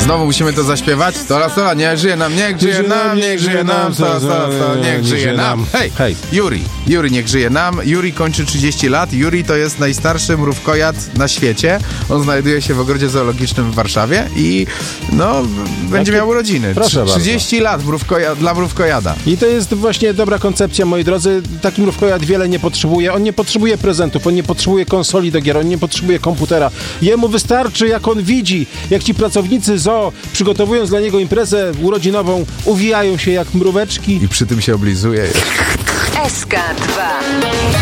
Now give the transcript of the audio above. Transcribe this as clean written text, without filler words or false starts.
Znowu musimy to zaśpiewać? Stola, niech żyje nam, niech żyje nam, niech żyje nam, niech żyje nam. Hej, Juri, niech żyje nam. Juri kończy 30 lat. Juri to jest najstarszy mrówkojad na świecie. On znajduje się w ogrodzie zoologicznym w Warszawie i będzie miał urodziny. Proszę 30 lat dla mrówkojada. I to jest właśnie dobra koncepcja, moi drodzy. Taki mrówkojad wiele nie potrzebuje. On nie potrzebuje prezentów, on nie potrzebuje konsoli do gier, on nie potrzebuje komputera. Jemu wystarczy, jak on widzi, jak ci pracownicy zoo, przygotowując dla niego imprezę urodzinową, uwijają się jak mróweczki. I przy tym się oblizuje. SK2